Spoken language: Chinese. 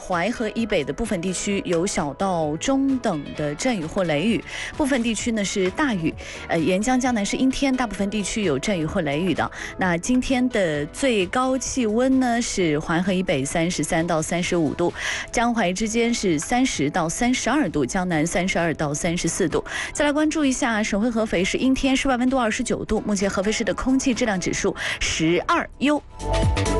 淮河以北的部分地区有小到中等的阵雨或雷雨，部分地区呢是大雨。沿江江南是阴天，大部分地区有阵雨或雷雨的。那今天的最高气温呢是淮河以北33到35度，江淮之间是30到32度，江南32到34度。再来关注一下省会合肥是阴天，室外温度29度，目前合肥市的空气质量指数12优。